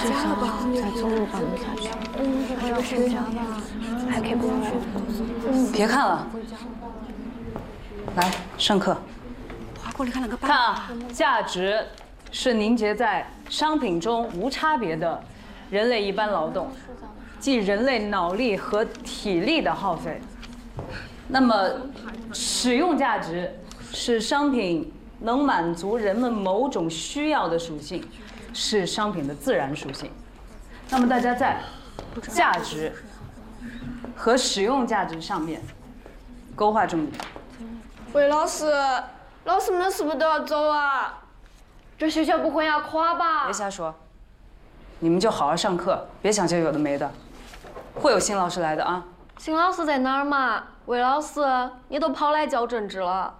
回家了吧？再走路吧，不下去。还要回家吧？还可以不用学。 别看了，来上课。看啊，价值是凝结在商品中无差别的人类一般劳动，即人类脑力和体力的耗费。那么，使用价值是商品能满足人们某种需要的属性，是商品的自然属性。那么大家在价值和使用价值上面勾画重点。 魏老师，老师们是不是都要走啊？这学校不会要垮吧？ 别瞎说，你们就好好上课，别想些有的没的。会有新老师来的啊。 新老师在哪儿嘛？魏老师，你都跑来教政治了。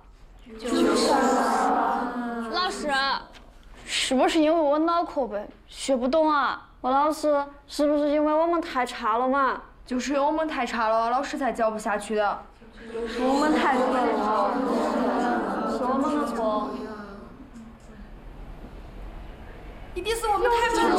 老师，是不是因为我脑壳笨，学不懂啊？魏老师，是不是因为我们太差了嘛？ 就是因为我们太差了，老师才教不下去的。 我们太笨了，是我们的错。 一定是我们太笨了。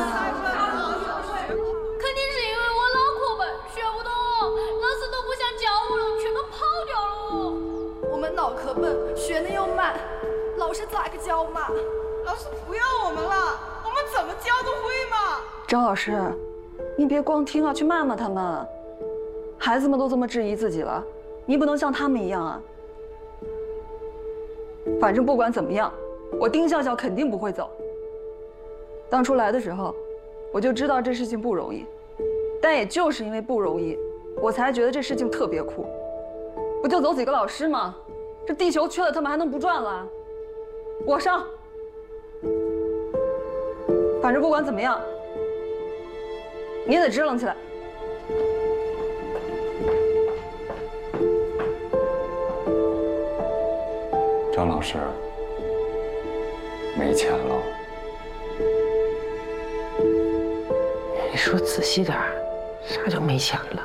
肯定是因为我脑壳笨，学不懂，老师都不想教我了，全都跑掉了。 我们脑壳笨，学的又慢，老师咋个教嘛？ 老师不要我们了，我们怎么教都会嘛。 张老师，你别光听啊，去骂骂他们。孩子们都这么质疑自己了，你不能像他们一样啊。反正不管怎么样，我丁笑笑肯定不会走。当初来的时候，我就知道这事情不容易，但也就是因为不容易，我才觉得这事情特别酷。不就走几个老师吗？这地球缺了他们还能不转了？我上。反正不管怎么样，你得支棱起来。 张老师，没钱了。 你说仔细点儿，啥叫没钱了？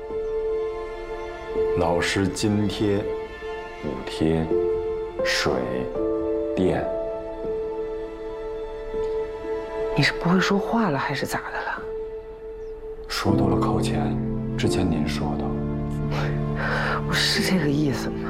老师津贴、补贴、水电。 你是不会说话了还是咋的了？ 说到了扣钱，之前您说的， 我是这个意思吗？